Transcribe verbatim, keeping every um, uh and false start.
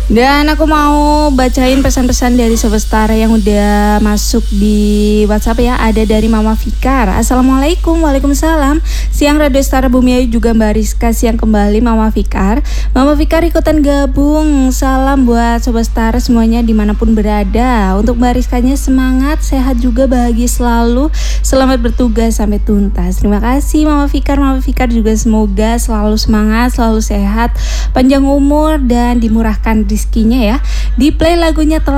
Dan aku mau bacain pesan-pesan dari Sobat Setara yang udah masuk di WhatsApp ya. Ada dari Mama Fikar. Assalamualaikum. Waalaikumsalam. Siang Radio Setara Bumi Ayu juga Mbak Rizka. Siang kembali Mama Fikar. Mama Fikar ikutan gabung. Salam buat Sobat Setara semuanya dimanapun berada. Untuk Mbak Rizkanya semangat, sehat juga, bahagia selalu. Selamat bertugas sampai tuntas. Terima kasih Mama Fikar. Mama Fikar juga semoga selalu semangat, selalu sehat, panjang umur dan dimurahkan rezekinya ya. Di play lagunya